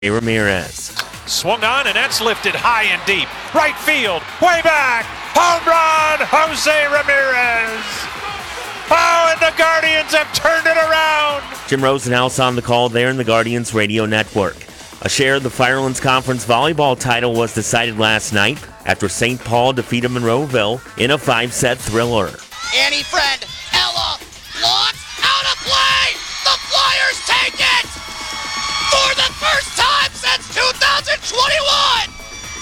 Ramirez. Swung on, and that's lifted high and deep. Right field, way back. Home run, Jose Ramirez. Oh, and the Guardians have turned it around. Jim Rosenhaus on the call there in the Guardians Radio Network. A share of the Firelands Conference volleyball title was decided last night after St. Paul defeated Monroeville in a 5-set thriller. Annie Friend, Ella, blocked, out of play! The Flyers take it! For the first time since 2021!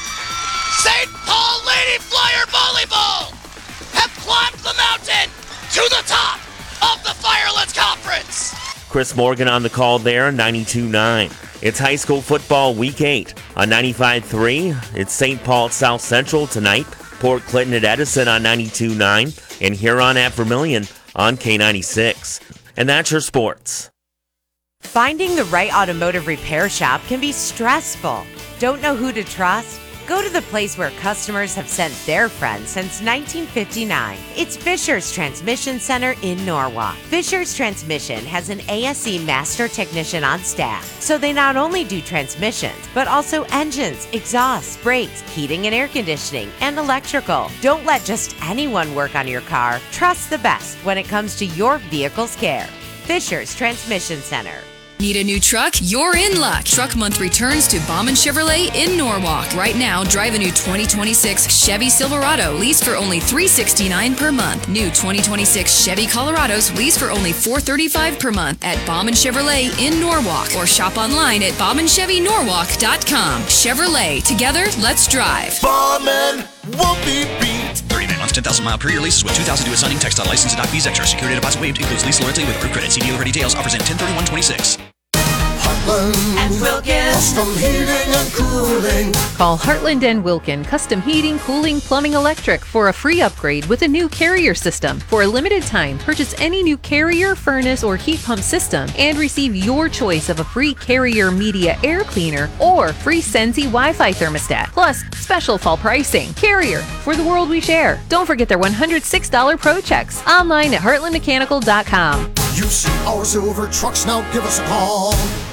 St. Paul Lady Flyer Volleyball have climbed the mountain to the top of the Firelands Conference! Chris Morgan on the call there, 92.9. It's high school football week 8 on 95.3. It's St. Paul South Central tonight. Port Clinton at Edison on 92.9. And Huron at Vermilion on K96. And that's your sports. Finding the right automotive repair shop can be stressful. Don't know who to trust? Go to the place where customers have sent their friends since 1959. It's Fisher's Transmission Center in Norwalk. Fisher's Transmission has an ASE master technician on staff, so they not only do transmissions, but also engines, exhausts, brakes, heating and air conditioning, and electrical. Don't let just anyone work on your car. Trust the best when it comes to your vehicle's care. Fisher's Transmission Center. Need a new truck? You're in luck. Truck Month returns to Bauman Chevrolet in Norwalk. Right now, drive a new 2026 Chevy Silverado leased for only $369 per month. New 2026 Chevy Colorados leased for only $435 per month at Bauman Chevrolet in Norwalk, or shop online at BaumanChevyNorwalk.com. Chevrolet, together, let's drive. Bauman won't be beat. 39 months, 10,000 mile per year lease with 2,000 due at signing. Textile license and doc fees extra. Security deposit waived. Includes lease loyalty with approved credit. See dealer for details. Offers in 10/31/26. Heartland Wilkin. Custom Heating and Cooling. Call Heartland and Wilkin Custom Heating, Cooling, Plumbing, Electric for a free upgrade with a new Carrier system. For a limited time, purchase any new Carrier, furnace, or heat pump system and receive your choice of a free Carrier Media Air Cleaner or free Sensi Wi-Fi thermostat, plus special fall pricing. Carrier, for the world we share. Don't forget their $106 Pro Checks. Online at heartlandmechanical.com. You've seen our silver trucks, now give us a call.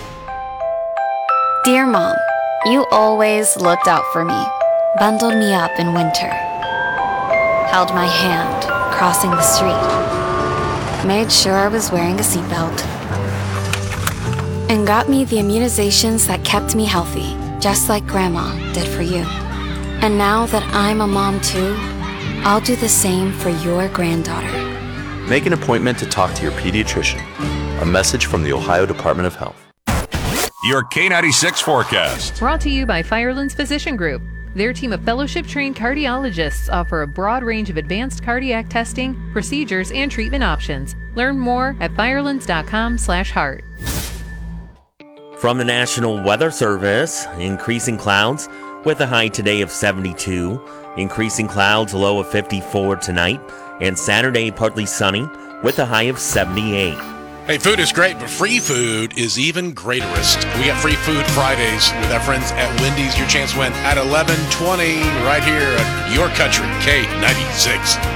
Dear Mom, you always looked out for me, bundled me up in winter, held my hand crossing the street, made sure I was wearing a seatbelt, and got me the immunizations that kept me healthy, just like Grandma did for you. And now that I'm a mom too, I'll do the same for your granddaughter. Make an appointment to talk to your pediatrician. A message from the Ohio Department of Health. Your K96 forecast. Brought to you by Firelands Physician Group. Their team of fellowship-trained cardiologists offer a broad range of advanced cardiac testing, procedures, and treatment options. Learn more at firelands.com/heart. From the National Weather Service, increasing clouds with a high today of 72. Increasing clouds, a low of 54 tonight. And Saturday, partly sunny with a high of 78. Hey, food is great, but free food is even greaterest. We got free food Fridays with our friends at Wendy's. Your chance to win at 11:20 right here at Your Country, K96.